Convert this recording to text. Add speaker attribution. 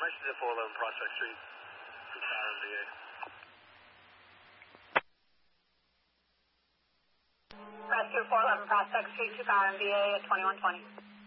Speaker 1: Washington 411 Prospect Street, Tucson, VA.
Speaker 2: Rescue 411 Prospect Street, Tucson, VA at 2120.